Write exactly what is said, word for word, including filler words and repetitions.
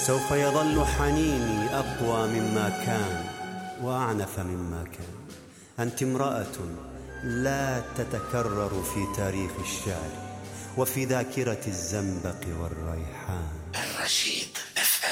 سوف يظل حنيني أقوى مما كان وأعنف مما كان. أنت امرأة لا تتكرر في تاريخ الشعر وفي ذاكرة الزنبق والريحان. الرشيد.